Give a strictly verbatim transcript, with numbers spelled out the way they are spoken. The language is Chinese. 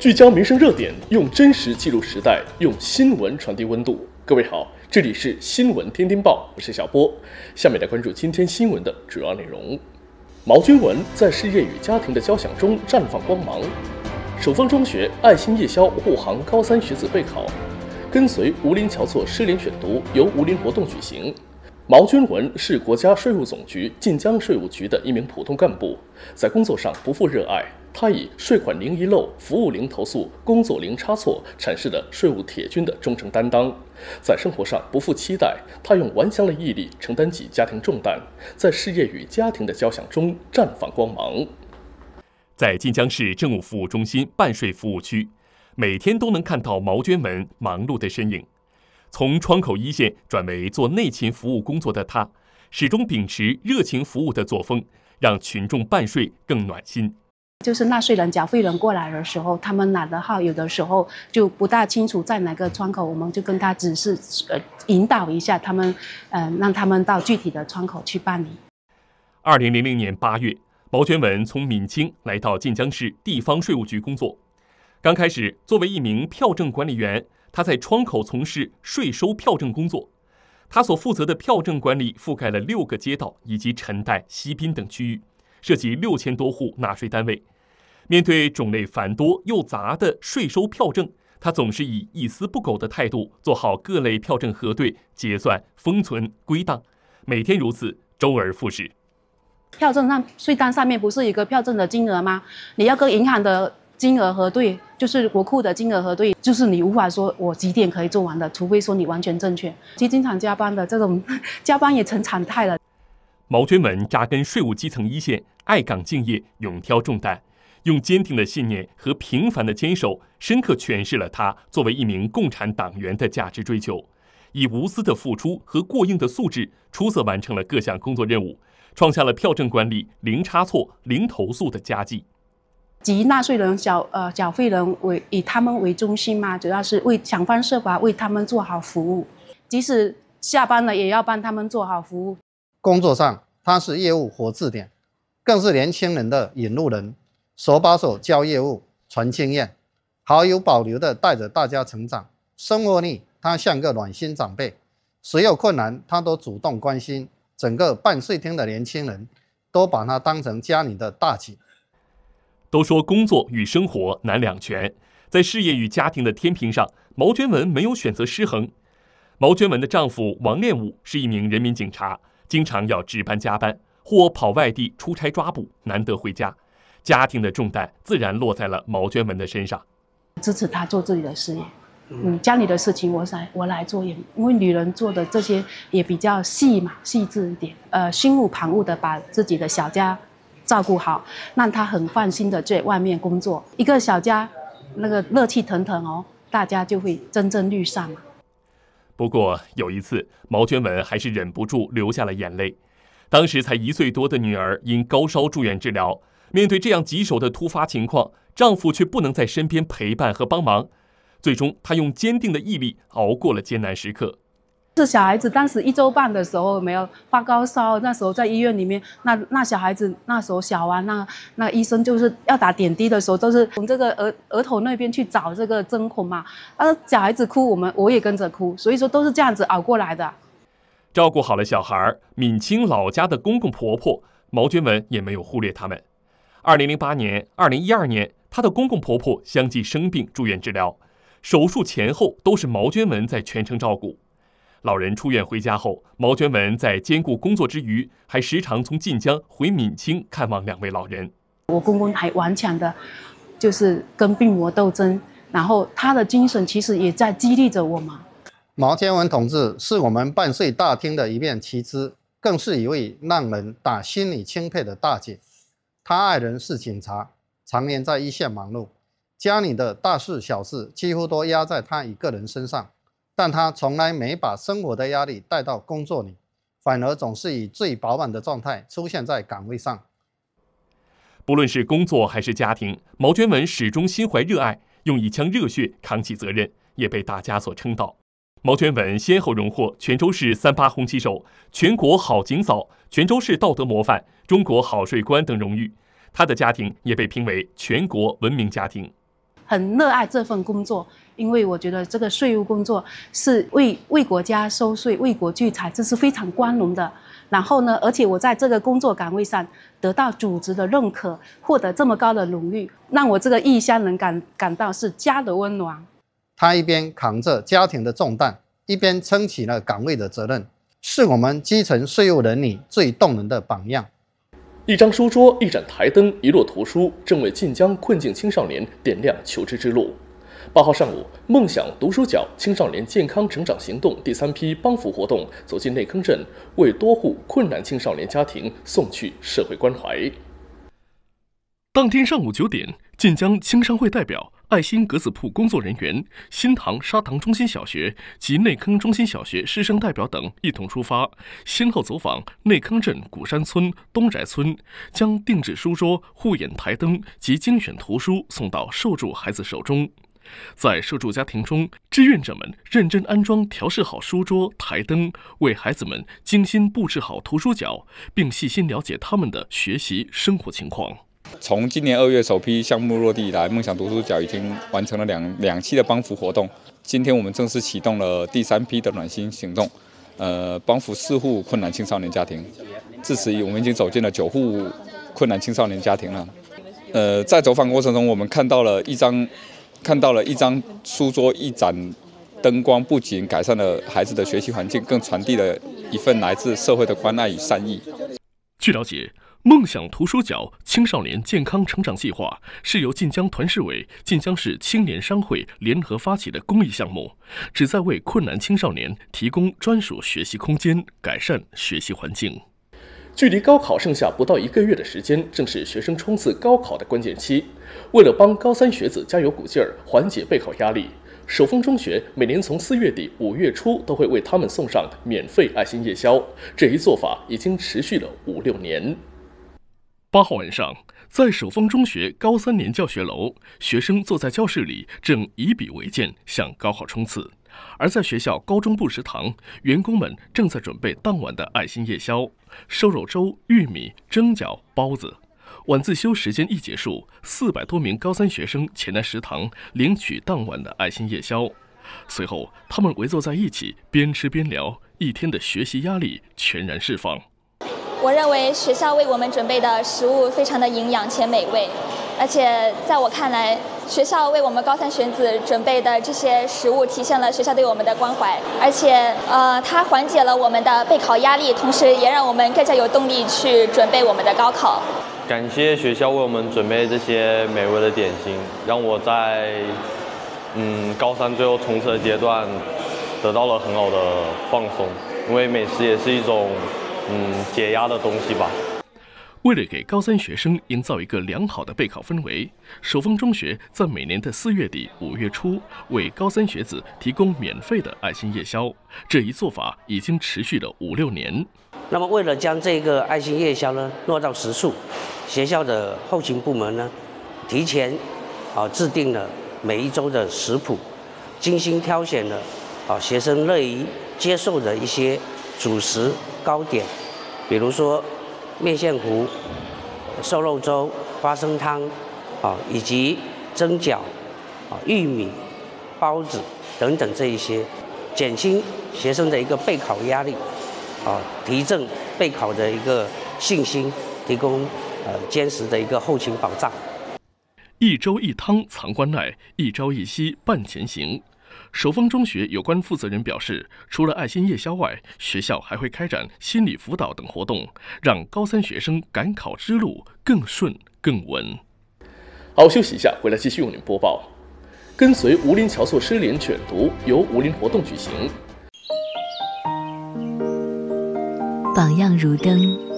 聚焦民生热点，用真实记录时代，用新闻传递温度。各位好，这里是新闻天天报，我是小波。下面来关注今天新闻的主要内容。毛军文在事业与家庭的交响中绽放光芒。首丰中学爱心夜宵护航高三学子备考。跟随吴林乔措诗联选读由吴林活动举行。毛军文是国家税务总局晋江税务局的一名普通干部，在工作上不负热爱。他以税款零遗漏、服务零投诉、工作零差错阐释了税务铁军的忠诚担当。在生活上不负期待，他用顽强的毅力承担起家庭重担，在事业与家庭的交响中绽放光芒。 在晋江市政务服务中心办税服务区，每天都能看到毛娟文忙碌的身影。从窗口一线转为做内勤服务工作的他，始终秉持热情服务的作风，让群众办税更暖心。 就是纳税人、缴费人过来的时候，他们拿的号有的时候就不大清楚在哪个窗口，我们就跟他指示、呃、引导一下他们，呃，让他们到具体的窗口去办理。 二零零零年八月，毛娟文从闽清来到晋江市地方税务局工作。刚开始，作为一名票证管理员，他在窗口从事税收票证工作。他所负责的票证管理覆盖了六个街道以及陈岱、西滨等区域，涉及六千多户纳税单位。面对种类繁多又杂的税收票证，他总是以一丝不苟的态度做好各类票证核对、结算、封存、归档，每天如此，周而复始。 票证上税单上面不是一个票证的金额吗？你要跟银行的金额核对，就是国库的金额核对，就是你无法说我几点可以做完的，除非说你完全正确。其实经常加班的这种加班也成常态了。 毛娟文扎根税务基层一线，爱岗敬业，勇挑重担，用坚定的信念和平凡的坚守，深刻诠释了他作为一名共产党员的价值追求。以无私的付出和过硬的素质，出色完成了各项工作任务，创下了票证管理零差错、零投诉的佳绩。 及纳税人、缴呃缴费人为以他们为中心嘛，主要是为想方设法为他们做好服务，即使下班了也要帮他们做好服务。 工作上，他是业务活字典，更是年轻人的引路人，手把手教业务、传经验，毫有保留地带着大家成长。生活里，他像个暖心长辈，谁有困难他都主动关心。整个办税厅的年轻人都把他当成家里的大姐。 都说工作与生活难两全，在事业与家庭的天平上，毛娟文没有选择失衡。毛娟文的丈夫王练武是一名人民警察，经常要值班加班，或跑外地出差抓捕，难得回家，家庭的重担自然落在了毛娟文的身上。 支持他做自己的事业，嗯，家里的事情我来我来做，也因为女人做的这些也比较细嘛，细致一点，呃，心无旁骛的把自己的小家照顾好，让他很放心的在外面工作。一个小家，那个热气腾腾哦，大家就会蒸蒸日上嘛。 不过有一次，毛娟文还是忍不住流下了眼泪。当时才一岁多的女儿因高烧住院治疗，面对这样棘手的突发情况，丈夫却不能在身边陪伴和帮忙。最终，她用坚定的毅力熬过了艰难时刻。 是小孩子当时一周半的时候没有发高烧，那时候在医院里面，那那小孩子那时候小啊，那那医生就是要打点滴的时候，都是从这个额额头那边去找这个针孔嘛。呃，小孩子哭，我们我也跟着哭，所以说都是这样子熬过来的。 照顾好了小孩，闽清老家的公公婆婆毛娟文也没有忽略他们。二零零八年、二零一二年，她的公公婆婆相继生病住院治疗，手术前后都是毛娟文在全程照顾。老人出院回家后，毛娟文在兼顾工作之余，还时常从晋江回闽清看望两位老人。 我公公还顽强的，就是跟病魔斗争，然后他的精神其实也在激励着我们。 毛娟文同志是我们办税大厅的一面旗帜，更是一位让人打心里钦佩的大姐。她爱人是警察，常年在一线忙碌，家里的大事小事几乎都压在她一个人身上。但他从来没把生活的压力带到工作里，反而总是以最饱满的状态出现在岗位上。 不论是工作还是家庭，毛娟文始终心怀热爱，用一腔热血扛起责任，也被大家所称道。毛娟文先后荣获泉州市三八红旗手、全国好警嫂、泉州市道德模范、中国好税官等荣誉。她的家庭也被评为全国文明家庭。 很热爱这份工作，因为我觉得这个税务工作是为为国家收税、为国聚财，这是非常光荣的。然后呢，而且我在这个工作岗位上得到组织的认可，获得这么高的荣誉，让我这个异乡人感感到是家的温暖。 他一边扛着家庭的重担，一边撑起了岗位的责任，是我们基层税务人里最动人的榜样。 一张书桌，一盏台灯，一摞图书，正为晋江困境青少年点亮求知之路。八号上午，梦想读书角青少年健康成长行动第三批帮扶活动走进内坑镇，为多户困难青少年家庭送去社会关怀。当天上午九点，晋江青商会代表、爱心格子铺工作人员、新塘砂塘中心小学及内坑中心小学师生代表等一同出发，先后走访内坑镇古山村、东宅村，将定制书桌、护眼台灯及精选图书送到受助孩子手中。在受助家庭中，志愿者们认真安装、调试好书桌、台灯，为孩子们精心布置好图书角，并细心了解他们的学习生活情况。 从今年二月首批项目落地以来，梦想读书角已经完成了两两期的帮扶活动。今天我们正式启动了第三批的暖心行动，呃，帮扶四户困难青少年家庭。至此，我们已经走进了九户困难青少年家庭了。呃，在走访过程中，我们看到了一张。看到了一张书桌、一盏灯光，不仅改善了孩子的学习环境，更传递了一份来自社会的关爱与善意。 据了解，梦想图书角青少年健康成长计划是由晋江团市委、晋江市青年商会联合发起的公益项目，旨在为困难青少年提供专属学习空间，改善学习环境。距离高考剩下不到一个月的时间，正是学生冲刺高考的关键期。为了帮高三学子加油鼓劲儿，缓解备考压力，首丰中学每年从四月底五月初都会为他们送上免费爱心夜宵。这一做法已经持续了五六年。八号晚上，在首丰中学高三年教学楼，学生坐在教室里，正以笔为鉴，向高考冲刺。而在学校高中部食堂，员工们正在准备当晚的爱心夜宵：瘦肉粥、玉米、蒸饺、包子。晚自修时间一结束，四百多名高三学生前来食堂领取当晚的爱心夜宵。随后，他们围坐在一起，边吃边聊，一天的学习压力全然释放。 我认为学校为我们准备的食物非常的营养且美味，而且在我看来，学校为我们高三学子准备的这些食物体现了学校对我们的关怀，而且呃，它缓解了我们的备考压力，同时也让我们更加有动力去准备我们的高考。 感谢学校为我们准备这些美味的点心，让我在嗯高三最后冲刺的阶段得到了很好的放松，因为美食也是一种嗯解压的东西吧。 为了给高三学生营造一个良好的备考氛围，首丰中学在每年的四月底五月初为高三学子提供免费的爱心夜宵。这一做法已经持续了五六年。 那么为了将这个爱心夜宵呢落到实处，学校的后勤部门呢提前啊制定了每一周的食谱，精心挑选了啊学生乐于接受的一些主食糕点，比如说面线糊、瘦肉粥、花生汤啊，以及蒸饺啊、玉米、包子等等这一些，减轻学生的一个备考压力。啊，提振备考的一个信心，提供呃坚实的一个后勤保障。 一粥一汤藏关爱，一朝一夕伴前行。首丰中学有关负责人表示，除了爱心夜宵外，学校还会开展心理辅导等活动，让高三学生赶考之路更顺更稳。好，休息一下，回来继续为您播报。跟随吴林侨作诗联选读，由吴林活动举行。 榜样如灯，